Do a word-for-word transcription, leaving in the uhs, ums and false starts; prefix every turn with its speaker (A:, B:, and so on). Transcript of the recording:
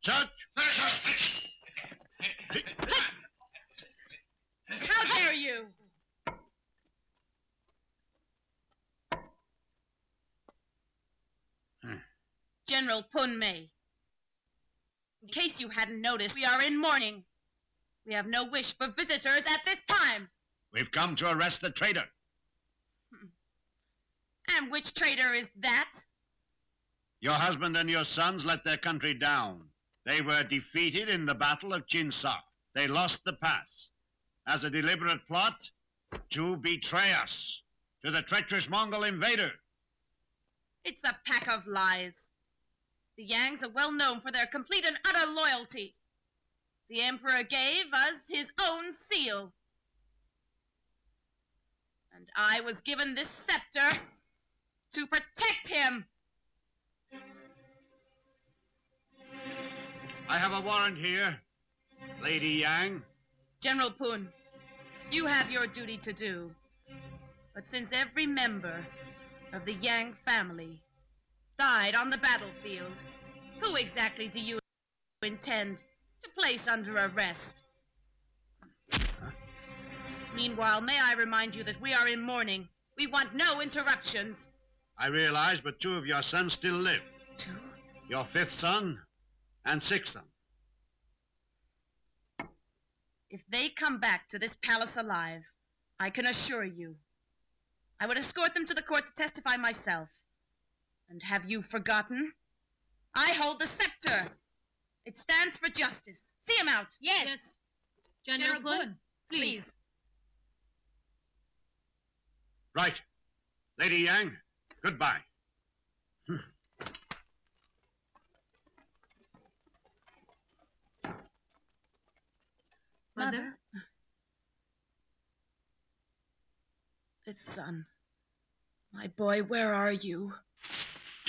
A: Search!
B: How dare you?
A: Hmm.
B: General Pun Mei. In case you hadn't noticed, we are in mourning. We have no wish for visitors at this time.
A: We've come to arrest the traitor.
B: And which traitor is that?
A: Your husband and your sons let their country down. They were defeated in the Battle of Jinsa. They lost the pass. As a deliberate plot to betray us to the treacherous Mongol invader.
B: It's a pack of lies. The Yangs are well known for their complete and utter loyalty. The Emperor gave us his own seal. And I was given this scepter to protect him.
A: I have a warrant here, Lady Yang.
B: General Pun, you have your duty to do. But since every member of the Yang family died on the battlefield, who exactly do you intend to place under arrest?
A: Huh?
B: Meanwhile, may I remind you that we are in mourning. We want no interruptions.
A: I realize, but two of your sons still live.
B: Two?
A: Your fifth son and sixth son.
B: If they come back to this palace alive, I can assure you, I would escort them to the court to testify myself. And have you forgotten? I hold the scepter. It stands for justice. See him out.
C: Yes. yes. General, General Pun, please.
B: please.
A: Right. Lady Yang, goodbye.
C: Mother?
B: Fifth son. My boy, where are you?